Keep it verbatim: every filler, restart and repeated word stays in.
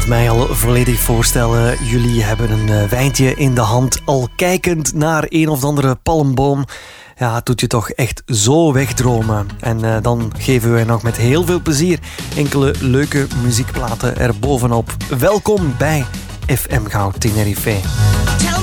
mij al volledig voorstellen. Jullie hebben een wijntje in de hand, al kijkend naar een of andere palmboom. Ja, het doet je toch echt zo wegdromen. En uh, dan geven wij nog met heel veel plezier enkele leuke muziekplaten erbovenop. Welkom bij F M Goud Tenerife.